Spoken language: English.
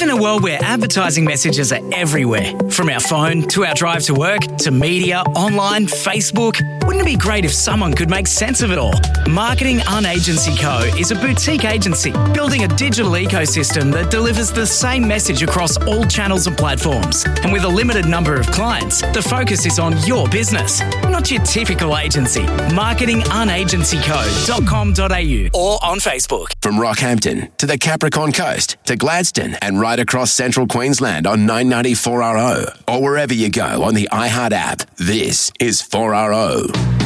in a world where advertising messages are everywhere, from our phone to our drive to work to media, online, Facebook, wouldn't it be great if someone could make sense of it all? Marketing Unagency Co. is a boutique agency building a digital ecosystem that delivers the same message across all channels and platforms. And with a limited number of clients, the focus is on your business, not your typical agency. Marketingunagencyco.com.au or on Facebook. From Rockhampton to the Capricorn Coast to Gladstone and right across central Queensland on 994RO or wherever you go on the iHeart app, this is 4RO.